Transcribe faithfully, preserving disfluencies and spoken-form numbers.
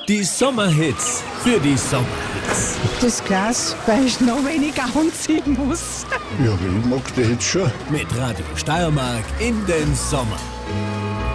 Die Sommerhits für die Sommerhits. Das Glas, weil ich noch weniger anziehen muss. Ja, ich mag die jetzt schon. Mit Radio Steiermark in den Sommer.